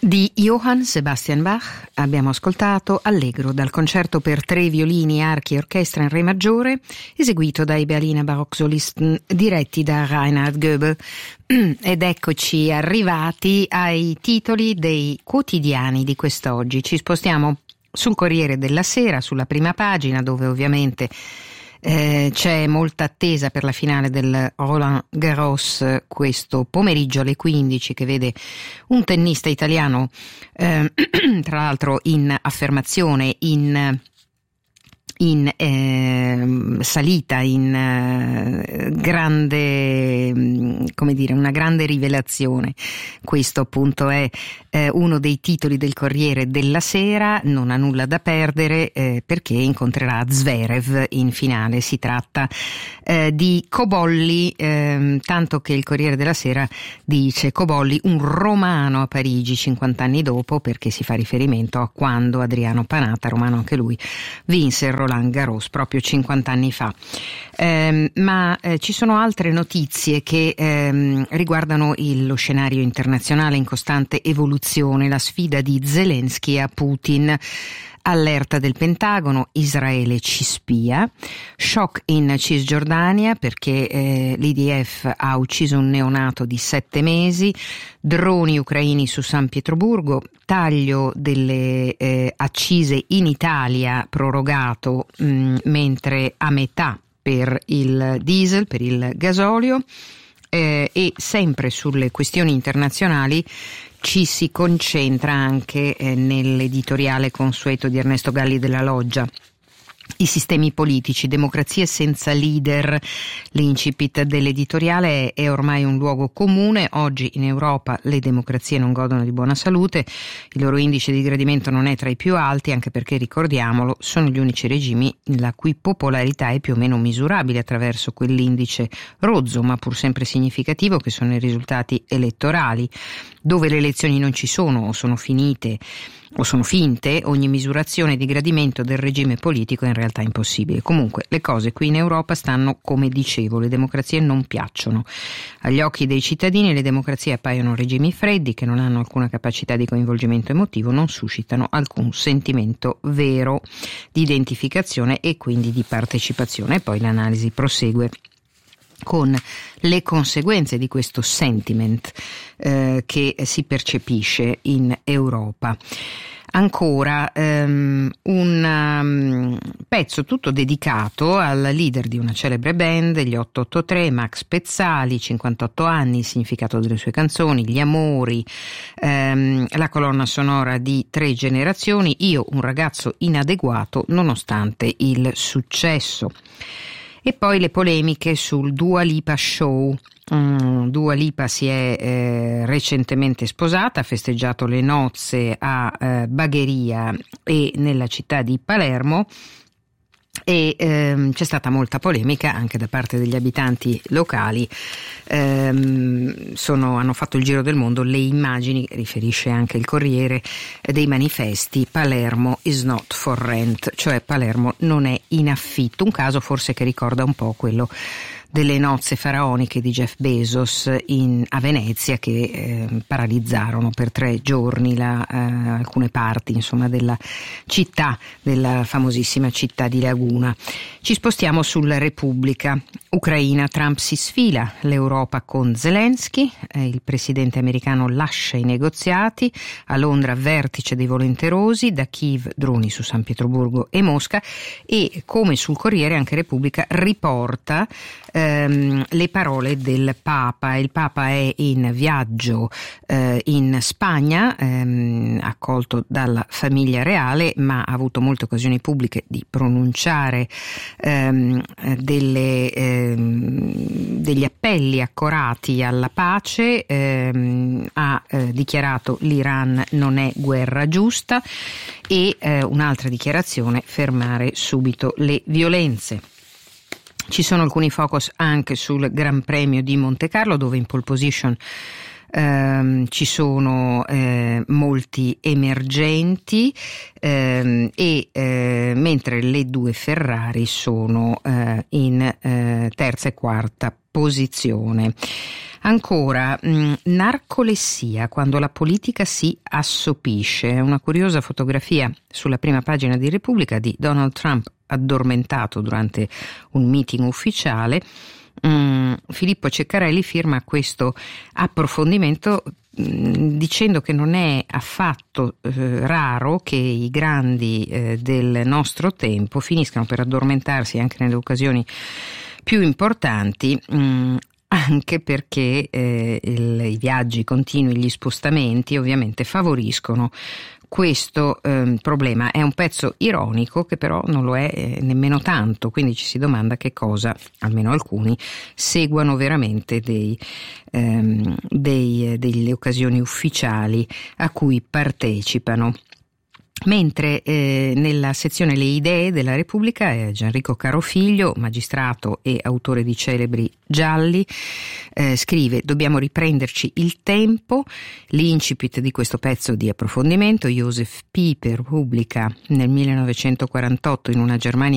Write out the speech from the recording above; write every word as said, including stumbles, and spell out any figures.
Di Johann Sebastian Bach abbiamo ascoltato Allegro dal concerto per tre violini, archi e orchestra in re maggiore, eseguito dai Berliner Barocksolisten diretti da Reinhard Goebel. Ed eccoci arrivati ai titoli dei quotidiani di quest'oggi. Ci spostiamo sul Corriere della Sera, sulla prima pagina, dove ovviamente Eh, c'è molta attesa per la finale del Roland Garros questo pomeriggio alle quindici, che vede un tennista italiano eh, tra l'altro in affermazione, in in eh, salita, in eh, grande, come dire, una grande rivelazione. Questo appunto è eh, uno dei titoli del Corriere della Sera. Non ha nulla da perdere eh, perché incontrerà Zverev in finale. Si tratta eh, di Cobolli, eh, tanto che il Corriere della Sera dice Cobolli un romano a Parigi cinquanta anni dopo, perché si fa riferimento a quando Adriano Panatta, romano anche lui, vinse il Roland Garros proprio cinquanta anni fa. Eh, ma eh, ci sono altre notizie che ehm, riguardano il, lo scenario internazionale in costante evoluzione, la sfida di Zelensky a Putin. Allerta del Pentagono, Israele ci spia, shock in Cisgiordania perché eh, l'I D F ha ucciso un neonato di sette mesi, droni ucraini su San Pietroburgo, taglio delle eh, accise in Italia prorogato mh, mentre a metà per il diesel, per il gasolio. Eh, e sempre sulle questioni internazionali ci si concentra anche eh, nell'editoriale consueto di Ernesto Galli della Loggia. I sistemi politici, democrazie senza leader. L'incipit dell'editoriale è ormai un luogo comune. Oggi in Europa le democrazie non godono di buona salute, il loro indice di gradimento non è tra i più alti, anche perché, ricordiamolo, sono gli unici regimi la cui popolarità è più o meno misurabile attraverso quell'indice rozzo ma pur sempre significativo che sono i risultati elettorali. Dove le elezioni non ci sono o sono finite o sono finte, ogni misurazione di gradimento del regime politico è in realtà impossibile. Comunque le cose qui in Europa stanno come dicevo, le democrazie non piacciono. Agli occhi dei cittadini le democrazie appaiono regimi freddi che non hanno alcuna capacità di coinvolgimento emotivo, non suscitano alcun sentimento vero di identificazione e quindi di partecipazione. E poi l'analisi prosegue con le conseguenze di questo sentiment eh, che si percepisce in Europa. Ancora um, un um, pezzo tutto dedicato al leader di una celebre band, gli otto otto tre, Max Pezzali, cinquantotto anni, il significato delle sue canzoni, gli amori, um, la colonna sonora di tre generazioni, io un ragazzo inadeguato nonostante il successo. E poi le polemiche sul Dua Lipa Show. Mm, Dua Lipa si è eh, recentemente sposata, ha festeggiato le nozze a eh, Bagheria e nella città di Palermo. E ehm, c'è stata molta polemica anche da parte degli abitanti locali. Ehm, sono, hanno fatto il giro del mondo le immagini, riferisce anche il Corriere, dei manifesti Palermo is not for rent, cioè Palermo non è in affitto, un caso forse che ricorda un po' quello delle nozze faraoniche di Jeff Bezos in, a Venezia, che eh, paralizzarono per tre giorni la, eh, alcune parti insomma della città, della famosissima città di Laguna. Ci spostiamo sulla Repubblica. Ucraina, Trump si sfila, l'Europa con Zelensky, eh, il presidente americano lascia i negoziati, a Londra vertice dei volenterosi, da Kiev droni su San Pietroburgo e Mosca, e come sul Corriere anche Repubblica riporta ehm, le parole del Papa. Il Papa è in viaggio eh, in Spagna, ehm, accolto dalla famiglia reale, ma ha avuto molte occasioni pubbliche di pronunciare ehm, delle ehm, degli appelli accorati alla pace, ehm, ha eh, dichiarato l'Iran non è guerra giusta e eh, un'altra dichiarazione, fermare subito le violenze. Ci sono alcuni focus anche sul Gran Premio di Monte Carlo, dove in pole position ehm, ci sono eh, molti emergenti ehm, e eh, mentre le due Ferrari sono eh, in eh, terza e quarta posizione. Ancora, mh, narcolessia, quando la politica si assopisce. È una curiosa fotografia sulla prima pagina di Repubblica di Donald Trump addormentato durante un meeting ufficiale. Mm, Filippo Ceccarelli firma questo approfondimento mh, dicendo che non è affatto eh, raro che i grandi eh, del nostro tempo finiscano per addormentarsi anche nelle occasioni più importanti, mh, anche perché eh, il, i viaggi continui, gli spostamenti ovviamente favoriscono questo eh, problema. È un pezzo ironico che però non lo è eh, nemmeno tanto, quindi ci si domanda che cosa, almeno alcuni, seguano veramente dei, ehm, dei, delle occasioni ufficiali a cui partecipano. Mentre eh, nella sezione Le idee della Repubblica eh, Gianrico Carofiglio, magistrato e autore di celebri gialli, eh, scrive: dobbiamo riprenderci il tempo. L'incipit di questo pezzo di approfondimento Joseph Pieper pubblica nel millenovecentoquarantotto in una Germania